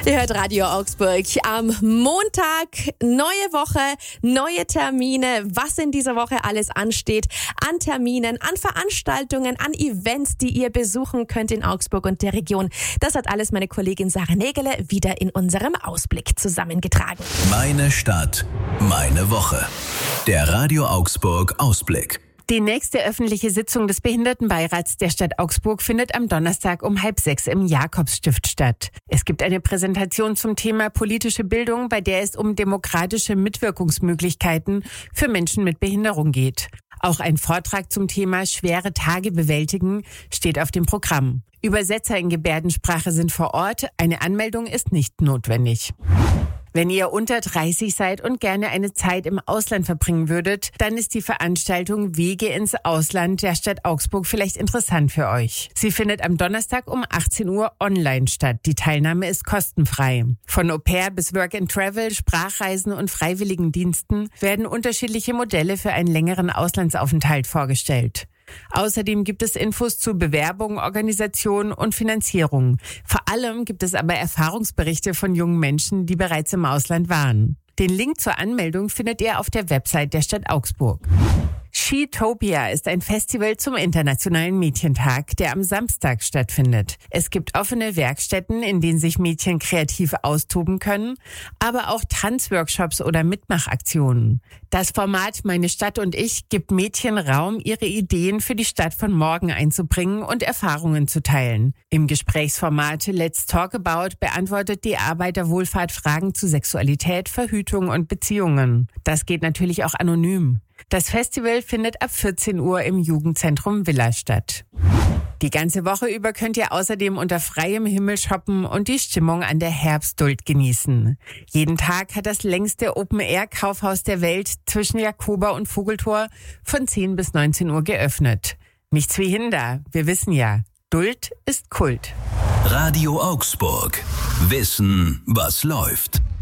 Ihr hört Radio Augsburg. Am Montag, neue Woche, neue Termine. Was in dieser Woche alles ansteht an Terminen, an Veranstaltungen, an Events, die ihr besuchen könnt in Augsburg und der Region. Das hat alles meine Kollegin Sarah Nägele wieder in unserem Ausblick zusammengetragen. Meine Stadt, meine Woche. Der Radio Augsburg Ausblick. Die nächste öffentliche Sitzung des Behindertenbeirats der Stadt Augsburg findet am Donnerstag um 5:30 im Jakobsstift statt. Es gibt eine Präsentation zum Thema politische Bildung, bei der es um demokratische Mitwirkungsmöglichkeiten für Menschen mit Behinderung geht. Auch ein Vortrag zum Thema schwere Tage bewältigen steht auf dem Programm. Übersetzer in Gebärdensprache sind vor Ort. Eine Anmeldung ist nicht notwendig. Wenn ihr unter 30 seid und gerne eine Zeit im Ausland verbringen würdet, dann ist die Veranstaltung Wege ins Ausland der Stadt Augsburg vielleicht interessant für euch. Sie findet am Donnerstag um 18 Uhr online statt. Die Teilnahme ist kostenfrei. Von Au-pair bis Work and Travel, Sprachreisen und Freiwilligendiensten werden unterschiedliche Modelle für einen längeren Auslandsaufenthalt vorgestellt. Außerdem gibt es Infos zu Bewerbung, Organisation und Finanzierung. Vor allem gibt es aber Erfahrungsberichte von jungen Menschen, die bereits im Ausland waren. Den Link zur Anmeldung findet ihr auf der Website der Stadt Augsburg. Skitopia ist ein Festival zum Internationalen Mädchentag, der am Samstag stattfindet. Es gibt offene Werkstätten, in denen sich Mädchen kreativ austoben können, aber auch Tanzworkshops oder Mitmachaktionen. Das Format Meine Stadt und ich gibt Mädchen Raum, ihre Ideen für die Stadt von morgen einzubringen und Erfahrungen zu teilen. Im Gesprächsformat Let's Talk About beantwortet die Arbeiterwohlfahrt Fragen zu Sexualität, Verhütung und Beziehungen. Das geht natürlich auch anonym. Das Festival findet ab 14 Uhr im Jugendzentrum Villa statt. Die ganze Woche über könnt ihr außerdem unter freiem Himmel shoppen und die Stimmung an der Herbstduld genießen. Jeden Tag hat das längste Open-Air-Kaufhaus der Welt zwischen Jakoba und Vogeltor von 10 bis 19 Uhr geöffnet. Nichts wie Hinder, wir wissen ja, Duld ist Kult. Radio Augsburg. Wissen, was läuft.